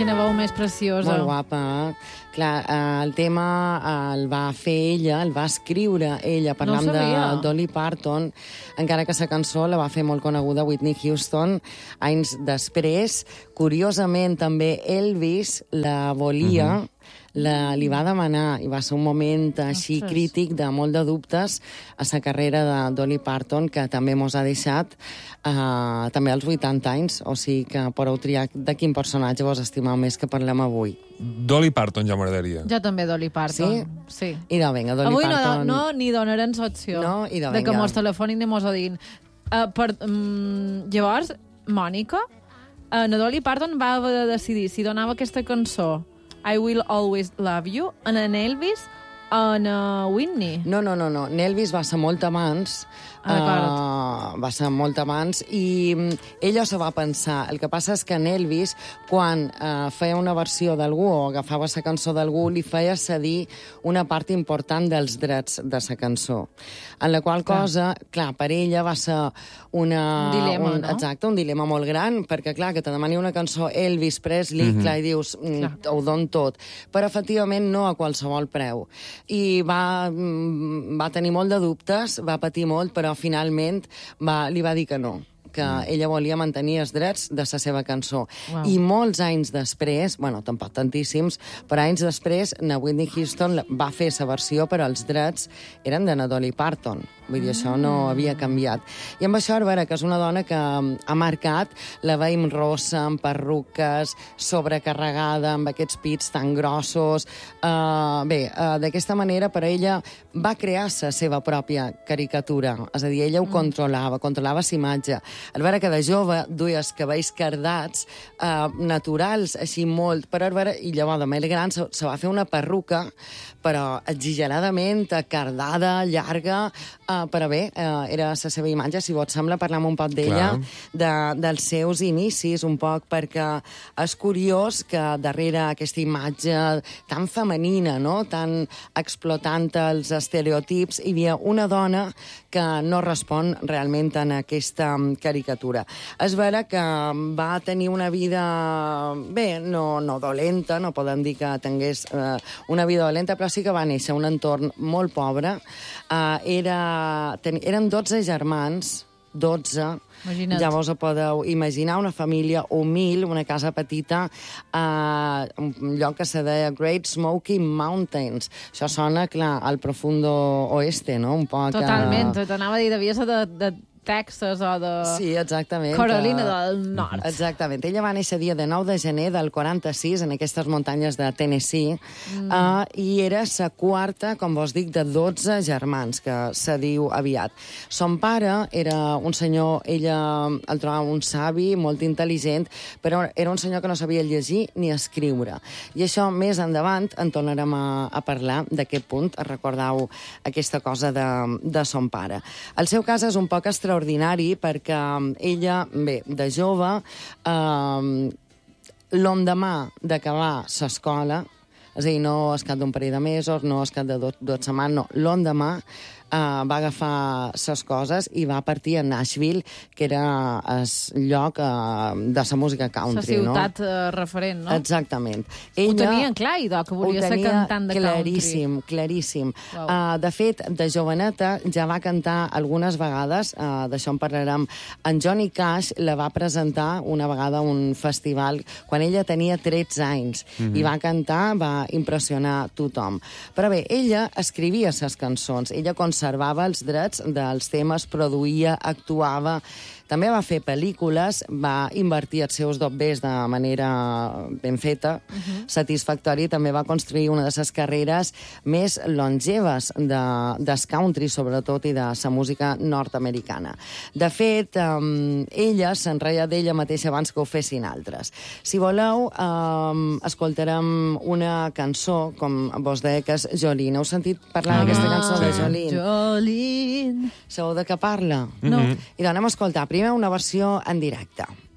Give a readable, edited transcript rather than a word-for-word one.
Quina veu més preciosa. Molt guapa. Clar, el tema el va fer ella, el va escriure ella, parlant de Dolly Parton, encara que la cançó la va fer molt coneguda Whitney Houston anys després. Curiosament, també Elvis la volia, li va demanar, i va ser un moment així crític de molt de dubtes a la carrera de Dolly Parton, que també mos ha deixat també als 80 anys, o sigui que podeu triar de quin personatge vos estimeu més que parlem avui. Dolly Parton ja m'agradaria. Jo també Dolly Parton. Sí? Idò, vinga, Dolly Parton. Avui no ni donarem opció de que mos telefonin i mos ho diguin. Llavors, Mònica, la Dolly Parton va haver de decidir si donava aquesta cançó I Will Always Love You en Elvis o en Whitney. No. Elvis va ser molt abans. Va ser molt abans i ella se va pensar. El que passa és que en Elvis, quan feia una versió d'algú o agafava la cançó d'algú, li feia cedir una part important dels drets de la cançó. En la qual cosa, clar, per ella va ser un dilema, no? Exacte, un dilema molt gran, perquè, clar, que te demani una cançó Elvis Presley, clar, i dius, ho don tot. Però, efectivament, no a qualsevol preu. I va tenir molt de dubtes, va patir molt, però finalment li va dir que no, que ella volia mantenir els drets de la seva cançó. Wow. I molts anys després, bueno, tampoc tantíssims, però anys després, na Whitney Houston va fer la versió, però els drets eren de na Dolly Parton. Vull dir, això no havia canviat. I amb això, Arbara, que és una dona que ha marcat, la veiem rossa, amb perruques, sobrecarregada, amb aquests pits tan grossos. D'aquesta manera, per ella, va crear la seva pròpia caricatura. És a dir, ella ho controlava la imatge. Arbara, que de jove duia els cabells cardats, naturals, així molt, però Arbara, i llavors de més gran, se va fer una perruca, però exageradament cardada, llarga, però bé, era la seva imatge. Si vos sembla, parlam un poc d'ella, dels seus inicis, un poc, perquè és curiós que darrere aquesta imatge tan femenina, no?, tan explotant els estereotips, hi havia una dona que no respon realment en aquesta caricatura. És vera que va tenir una vida, bé, no dolenta, no podem dir que tingués una vida dolenta, però sí que va néixer en un entorn molt pobre. Eren 12 germans, 12. Imagina't. Llavors podeu imaginar una família humil, una casa petita, un lloc que se deia Great Smoky Mountains. Això sona, clar, al profundo oeste, no? Un poc... Totalment, t'anava a dir, devia ser de Texas o de... Sí, exactament. Carolina del Nord. Exactament. Ella va néixer dia de 9 de gener del 46 en aquestes muntanyes de Tennessee i era la quarta, com vos dic, de 12 germans, que se diu aviat. Son pare era un senyor, ella el trobava un savi, molt intel·ligent, però era un senyor que no sabia llegir ni escriure. I això més endavant en tornarem a parlar d'aquest punt, recordeu aquesta cosa de son pare. El seu cas és un poc extraordinari perquè ella, bé, de jove, l'endemà d'acabar l'escola, és a dir, no es cap d'un parell de mesos, no es cap de 2 setmanes, no, l'endemà va agafar les coses i va partir a Nashville, que era el lloc de la música country, no? La ciutat referent, no? Exactament. Ho tenien clar, idò, que volia ser cantant de claríssim, country. Claríssim. Wow. De fet, de joveneta ja va cantar algunes vegades, d'això en parlarem. En Johnny Cash la va presentar una vegada a un festival quan ella tenia 13 anys i va cantar, va impressionar tothom. Però bé, ella escrivia les cançons, ella conservava els drets dels temes, produïa, actuava, també va fer pel·lícules, va invertir els seus dobbers de manera ben feta, satisfactòria, i també va construir una de les carreres més longeves del country, sobretot, i de la música nord-americana. De fet, ella se'n reia d'ella mateixa abans que ho fessin altres. Si voleu, escoltarem una cançó, com vos deia, que és Jolene. Heu sentit parlar d'aquesta cançó de Jolene? Jolene. Sabeu de què parla? No. I doncs anem a escoltar primer una versió en directe.